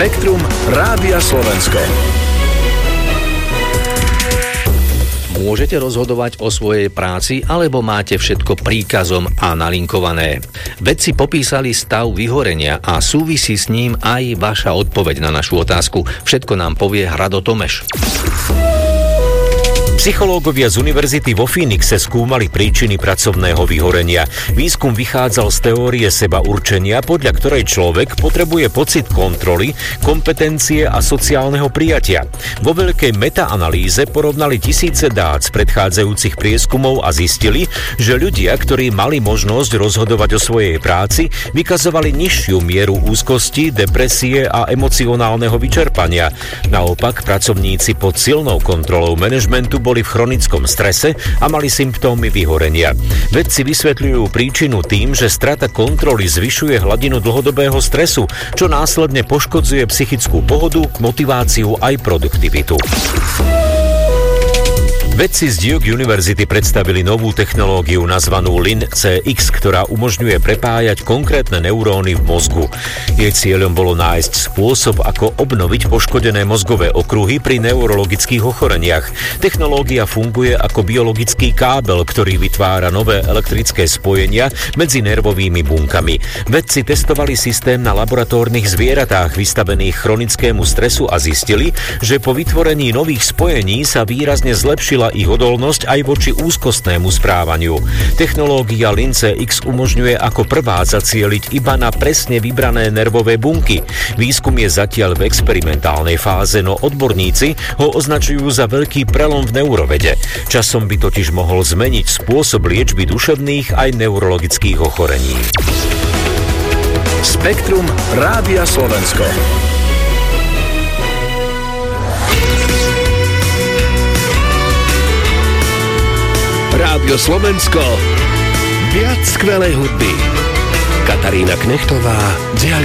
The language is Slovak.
Spektrum Rádia Slovensko. Môžete rozhodovať o svojej práci, alebo máte všetko príkazom a nalinkované? Vedci popísali stav vyhorenia a súvisí s ním aj vaša odpoveď na našu otázku. Všetko nám povie Hrado Tomeš. Psychológovia z univerzity vo Phoenixe skúmali príčiny pracovného vyhorenia. Výskum vychádzal z teórie seba určenia, podľa ktorej človek potrebuje pocit kontroly, kompetencie a sociálneho prijatia. Vo veľkej metaanalýze porovnali tisíce dát z predchádzajúcich prieskumov a zistili, že ľudia, ktorí mali možnosť rozhodovať o svojej práci, vykazovali nižšiu mieru úzkosti, depresie a emocionálneho vyčerpania. Naopak, pracovníci pod silnou kontrolou manažmentu boli v chronickom strese a mali symptómy vyhorenia. Vedci vysvetľujú príčinu tým, že strata kontroly zvyšuje hladinu dlhodobého stresu, čo následne poškodzuje psychickú pohodu, motiváciu aj produktivitu. Vedci z Duke University predstavili novú technológiu nazvanú LIN-CX, ktorá umožňuje prepájať konkrétne neuróny v mozgu. Jej cieľom bolo nájsť spôsob, ako obnoviť poškodené mozgové okruhy pri neurologických ochoreniach. Technológia funguje ako biologický kábel, ktorý vytvára nové elektrické spojenia medzi nervovými bunkami. Vedci testovali systém na laboratórnych zvieratách vystavených chronickému stresu a zistili, že po vytvorení nových spojení sa výrazne zlepšila ich odolnosť aj voči úzkostnému správaniu. Technológia LIN-CX umožňuje ako prvá zacieliť iba na presne vybrané nervové bunky. Výskum je zatiaľ v experimentálnej fáze, no odborníci ho označujú za veľký prelom v neurovede. Časom by totiž mohol zmeniť spôsob liečby duševných aj neurologických ochorení. Spektrum Rádia Slovensko. Rádio Slovensko. Viac skvelej hudby. Katarína Knechtová,